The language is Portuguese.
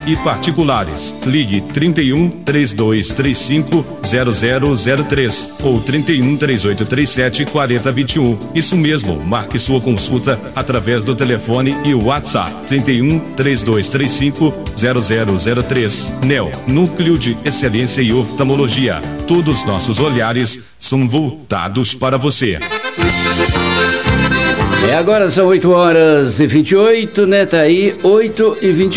e particulares. Ligue 31 3235 0003 ou 31 3837 4021. Isso mesmo, marque sua consulta através do telefone e o WhatsApp 31 3235 0003. NEO, Núcleo de Excelência e Oftalmologia. Todos nossos olhares são voltados para você. Agora são 8h28, né? Tá aí, 8h28.